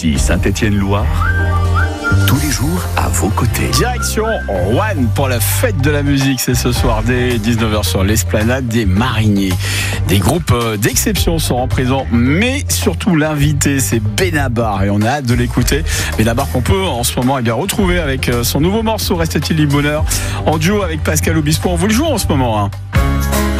Ici Saint-Étienne-Loire, tous les jours à vos côtés. Direction Roanne pour la fête de la musique, c'est ce soir dès 19h sur l'esplanade des Mariniers. Des groupes d'exception seront présents, mais surtout l'invité c'est Benabar et on a hâte de l'écouter. Benabar qu'on peut en ce moment retrouver avec son nouveau morceau Reste-t-il du bonheur en duo avec Pascal Obispo. On vous le joue en ce moment.